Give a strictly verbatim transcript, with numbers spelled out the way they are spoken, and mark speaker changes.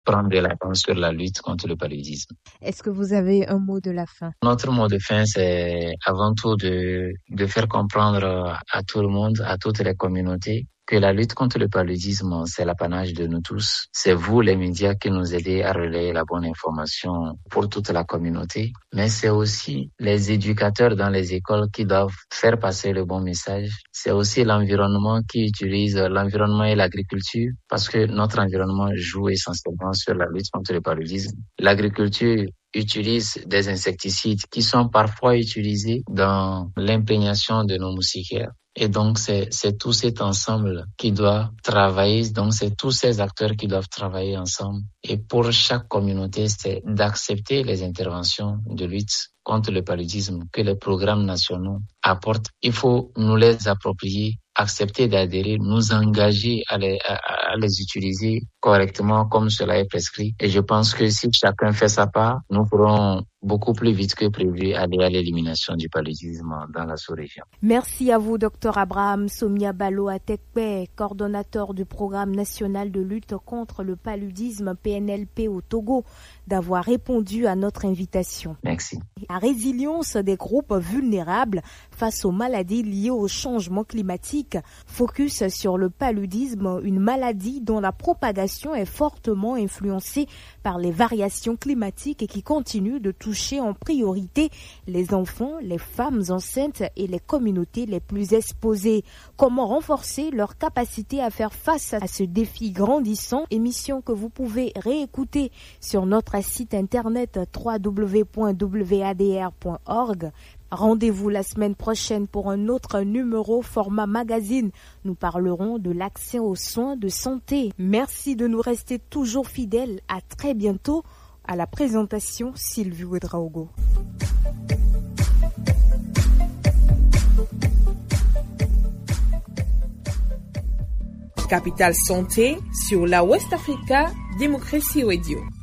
Speaker 1: prendre de l'avance sur la lutte contre le paludisme.
Speaker 2: Est-ce que vous avez un mot de la fin?
Speaker 1: Notre mot de fin, c'est avant tout de, de faire comprendre à tout le monde, à toutes les communautés, que la lutte contre le paludisme, c'est l'apanage de nous tous. C'est vous, les médias, qui nous aidez à relayer la bonne information pour toute la communauté. Mais c'est aussi les éducateurs dans les écoles qui doivent faire passer le bon message. C'est aussi l'environnement qui utilise l'environnement et l'agriculture, parce que notre environnement joue essentiellement sur la lutte contre le paludisme. L'agriculture utilise des insecticides qui sont parfois utilisés dans l'imprégnation de nos moustiquaires. Et donc, c'est, c'est tout cet ensemble qui doit travailler. Donc, c'est tous ces acteurs qui doivent travailler ensemble. Et pour chaque communauté, c'est d'accepter les interventions de lutte contre le paludisme que les programmes nationaux apportent. Il faut nous les approprier, accepter d'adhérer, nous engager à les, à, à les utiliser correctement comme cela est prescrit. Et je pense que si chacun fait sa part, nous pourrons beaucoup plus vite que prévu aller à l'élimination du paludisme dans la sous-région.
Speaker 2: Merci à vous, docteur Abraham Somia Balo Atekpe, coordonnateur du programme national de lutte contre le paludisme P N L P au Togo, d'avoir répondu à notre invitation.
Speaker 1: Merci.
Speaker 2: La résilience des groupes vulnérables face aux maladies liées au changement climatique. Focus sur le paludisme, une maladie dont la propagation est fortement influencée par les variations climatiques et qui continue de toucher en priorité les enfants, les femmes enceintes et les communautés les plus exposées. Comment renforcer leur capacité à faire face à ce défi grandissant? Émission que vous pouvez réécouter sur notre site internet w w w point w a d r point org. Rendez-vous la semaine prochaine pour un autre numéro format magazine. Nous parlerons de l'accès aux soins de santé. Merci de nous rester toujours fidèles. À très bientôt. À la présentation, Sylvie Ouedraogo.
Speaker 3: Capital Santé sur la West Africa Démocratie Radio.